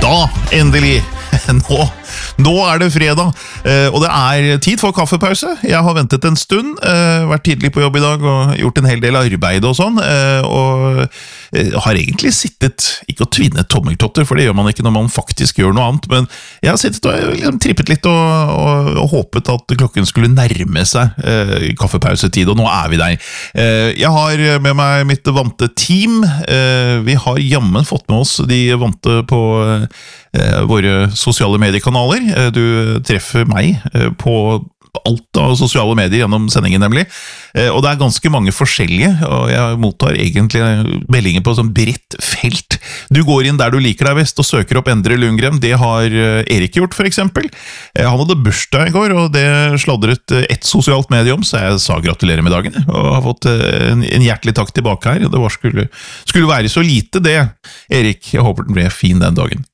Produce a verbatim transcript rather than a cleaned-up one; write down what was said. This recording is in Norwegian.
Da, endelig, nå, nå er det fredag, og det er tid for kaffepause. Jeg har ventet en stund, vært tidlig på jobb i dag og gjort en hel del arbeid og sånn, og har egentlig sittet, ikke å tvinne tommeltotter, for det gjør man ikke når man faktisk gjør noe annet, men jeg har sittet og liksom trippet litt og, og, og håpet at klokken skulle nærme seg eh, kaffepausetid, og nå er vi der. Eh, jeg har med meg mitt vante team. Eh, vi har jammen fått med oss de vante på eh, våre sosiale mediekanaler. Eh, du treffer meg eh, på alt av sosiale medier gjennom sendingen nemlig, eh, og det er ganske mange forskjellige, og jeg mottar egentlig meldinger på sånn bredt felt. Du går inn der du liker deg best og søker opp Endre Lundgren. Det har Erik gjort for eksempel. Eh, han hadde bursdag i går, og det sladret ett sosialt medie om, så jeg sa gratulerer med dagen, og har fått en, en hjertelig takk tilbake her. Det var skulle, skulle være så lite det, Erik. Jeg håper den ble fin den dagen.